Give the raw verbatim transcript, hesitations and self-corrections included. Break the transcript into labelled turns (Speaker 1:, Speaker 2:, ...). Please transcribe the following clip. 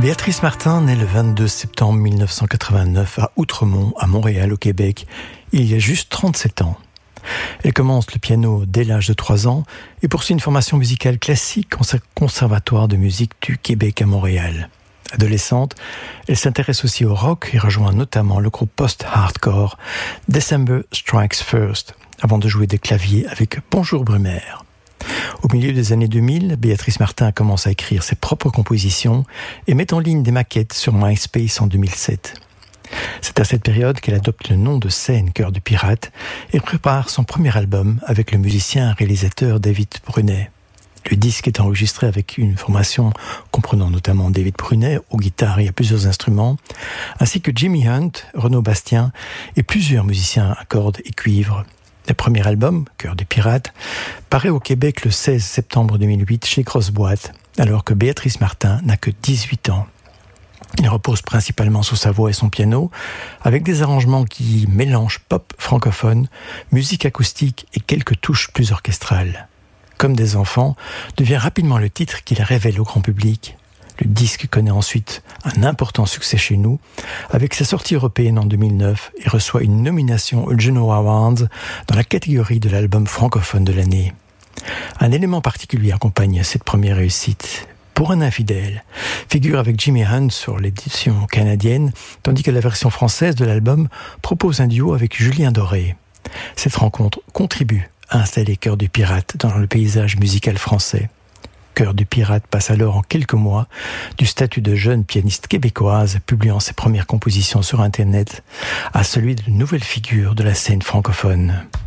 Speaker 1: Béatrice Martin naît le vingt-deux septembre mille neuf cent quatre-vingt-neuf à Outremont, à Montréal, au Québec, il y a juste trente-sept ans. Elle commence le piano dès l'âge de trois ans et poursuit une formation musicale classique au Conservatoire de musique du Québec à Montréal. Adolescente, elle s'intéresse aussi au rock et rejoint notamment le groupe post-hardcore December Strikes First, avant de jouer des claviers avec Bonjour Brumaire. Au milieu des années deux mille, Béatrice Martin commence à écrire ses propres compositions et met en ligne des maquettes sur MySpace en deux mille sept. C'est à cette période qu'elle adopte le nom de scène Cœur du Pirate et prépare son premier album avec le musicien et réalisateur David Brunet. Le disque est enregistré avec une formation comprenant notamment David Brunet aux guitares et à plusieurs instruments, ainsi que Jimmy Hunt, Renaud Bastien et plusieurs musiciens à cordes et cuivres. Le premier album, Cœur du Pirate, paraît au Québec le seize septembre deux mille huit chez Grosse Boîte, alors que Béatrice Martin n'a que dix-huit ans. Il repose principalement sur sa voix et son piano, avec des arrangements qui mélangent pop francophone, musique acoustique et quelques touches plus orchestrales. Comme des enfants, devient rapidement le titre qui la révèle au grand public. Le disque connaît ensuite un important succès chez nous, avec sa sortie européenne en deux mille neuf et reçoit une nomination aux Juno Awards dans la catégorie de l'album francophone de l'année. Un élément particulier accompagne cette première réussite. Pour un infidèle, figure avec Jimmy Hunt sur l'édition canadienne, tandis que la version française de l'album propose un duo avec Julien Doré. Cette rencontre contribue à installer Cœur du Pirate dans le paysage musical français. Cœur du Pirate passe alors en quelques mois du statut de jeune pianiste québécoise publiant ses premières compositions sur Internet à celui de nouvelle figure de la scène francophone.